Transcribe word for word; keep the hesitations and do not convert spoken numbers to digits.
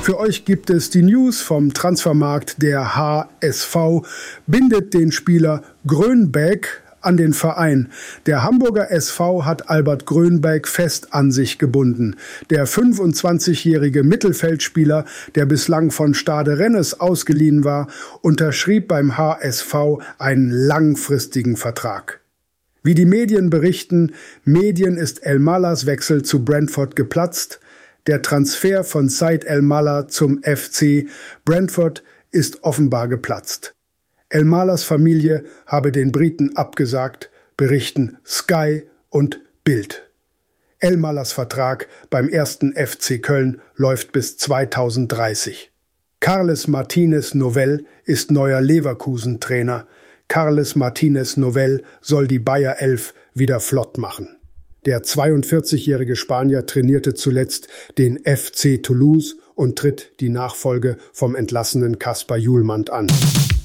Für euch gibt es die News vom Transfermarkt. Der H S V bindet den Spieler Grönbæk an den Verein. Der Hamburger S V hat Albert Grönbæk fest an sich gebunden. Der fünfundzwanzigjährige Mittelfeldspieler, der bislang von Stade Rennes ausgeliehen war, unterschrieb beim H S V einen langfristigen Vertrag. Wie die Medien berichten, Medien ist El-Malahs Wechsel zu Brentford geplatzt. Der Transfer von Said El-Malah zum F C Brentford ist offenbar geplatzt. El-Malahs Familie habe den Briten abgesagt, berichten Sky und Bild. El-Malahs Vertrag beim ersten F C Köln läuft bis zweitausenddreißig. Carles Martínez Novell ist neuer Leverkusen-Trainer. Carles Martínez Novell soll die Bayer Elf wieder flott machen. Der zweiundvierzigjährige Spanier trainierte zuletzt den F C Toulouse und tritt die Nachfolge vom entlassenen Kasper Hjulmand an.